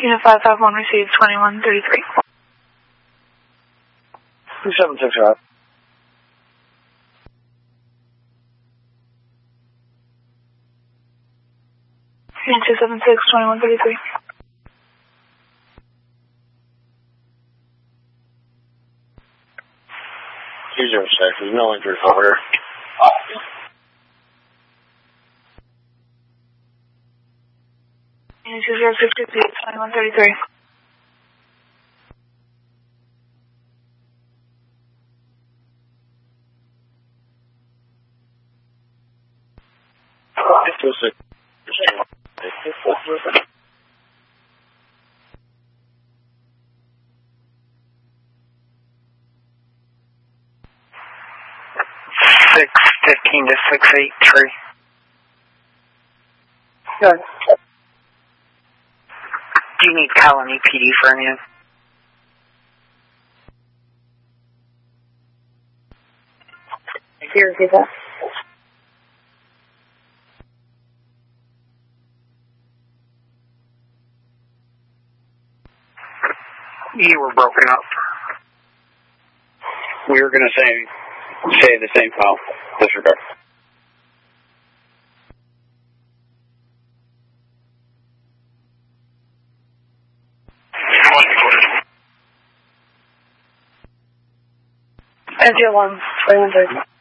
Unit 551 received 2133. 276, right? Unit 276, 2133. There's no injured order. Unit 206 received 2133. $615 to 683. Good. Do you need Colony PD for anything? Here, repeat that. You were broken up. We were going to say the same file. Disregard. As your one, 2130.